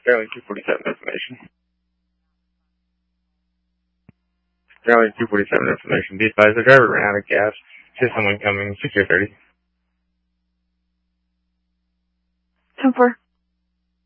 Sterling 247 information. Sterling 247 information. Be advised the driver ran out of gas. System incoming. Secure 30. 10-4.